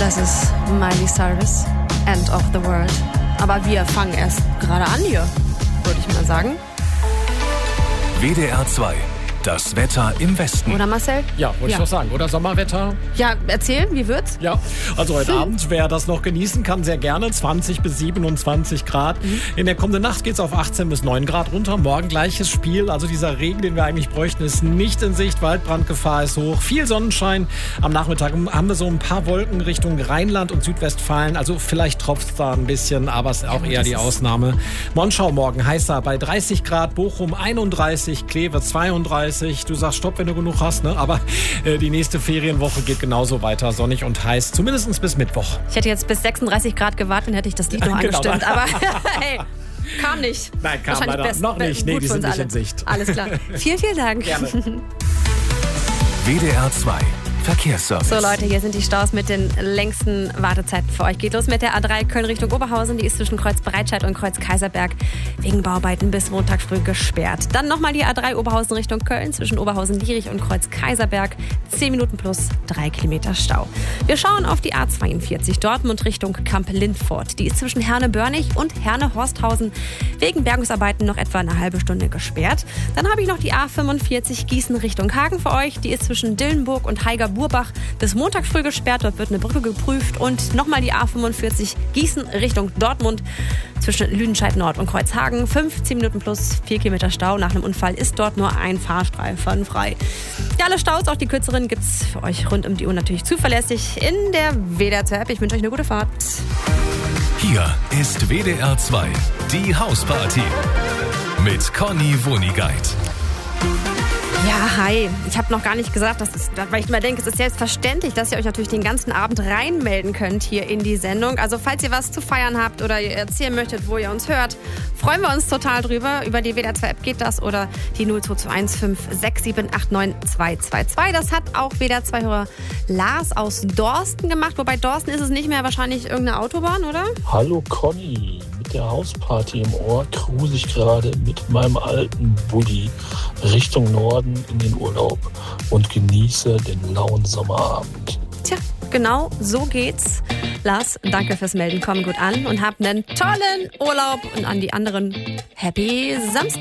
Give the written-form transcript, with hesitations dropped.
Das ist Miley Cyrus, End of the World. Aber wir fangen erst gerade an hier, würde ich mal sagen. WDR 2, das Wetter im Westen. Oder Marcel? Ja, wollte ich doch sagen. Oder Sommerwetter? Ja, erzähl, wie wird's? Ja, also heute Abend, wer das noch genießen kann, sehr gerne. 20 bis 27 Grad. In der kommenden Nacht geht es auf 18 bis 9 Grad runter. Morgen gleiches Spiel. Also dieser Regen, den wir eigentlich bräuchten, ist nicht in Sicht. Waldbrandgefahr ist hoch. Viel Sonnenschein. Am Nachmittag haben wir so ein paar Wolken Richtung Rheinland und Südwestfalen. Also vielleicht tropft es da ein bisschen, aber es ist auch eher die Ausnahme. Monschau morgen heißer bei 30 Grad. Bochum 31, Kleve 32. Du sagst Stopp, wenn du genug hast, ne? Aber die nächste Ferienwoche geht genauso weiter, sonnig und heiß, zumindest bis Mittwoch. Ich hätte jetzt bis 36 Grad gewartet, dann hätte ich das Lied noch angestimmt. Aber hey, kam nicht. Nein, kam leider noch nicht. Nee, die sind nicht in Sicht. Alles klar. Vielen, vielen Dank. Gerne. WDR 2, Verkehrsservice. So Leute, hier sind die Staus mit den längsten Wartezeiten für euch. Geht los mit der A3 Köln Richtung Oberhausen. Die ist zwischen Kreuz Breitscheid und Kreuz Kaiserberg wegen Bauarbeiten bis Montag früh gesperrt. Dann nochmal die A3 Oberhausen Richtung Köln zwischen Oberhausen-Lierich und Kreuz Kaiserberg. 10 Minuten plus 3 Kilometer Stau. Wir schauen auf die A42 Dortmund Richtung Kamp-Lindfort. Die ist zwischen Herne-Börnig und Herne-Horsthausen wegen Bergungsarbeiten noch etwa eine halbe Stunde gesperrt. Dann habe ich noch die A45 Gießen Richtung Hagen für euch. Die ist zwischen Dillenburg und Haiger-Burbach bis Montag früh gesperrt. Dort wird eine Brücke geprüft. Und nochmal die A45 Gießen Richtung Dortmund zwischen Lüdenscheid Nord und Kreuzhagen. 15 Minuten plus 4 Kilometer Stau. Nach einem Unfall ist dort nur ein Fahrstreifen frei. Ja, alle Staus, auch die kürzeren, gibt es für euch rund um die Uhr natürlich zuverlässig in der WDR 2 App. Ich wünsche euch eine gute Fahrt. Hier ist WDR 2, die Hausparty mit Conny Wonigkeit. Ja, hi. Ich habe noch gar nicht gesagt, weil ich immer denke, es ist selbstverständlich, dass ihr euch natürlich den ganzen Abend reinmelden könnt hier in die Sendung. Also falls ihr was zu feiern habt oder ihr erzählen möchtet, wo ihr uns hört, freuen wir uns total drüber. Über die WDR 2 App geht das oder die 0221 56789 222. Das hat auch WDR 2 Hörer Lars aus Dorsten gemacht. Wobei Dorsten ist es nicht mehr, wahrscheinlich irgendeine Autobahn, oder? Hallo Conny, mit der Hausparty im Ohr cruise ich gerade mit meinem alten Bulli Richtung Norden in den Urlaub und genieße den lauen Sommerabend. Tja, genau so geht's. Lars, danke fürs Melden. Komm gut an und habt einen tollen Urlaub. Und an die anderen, Happy Samstag.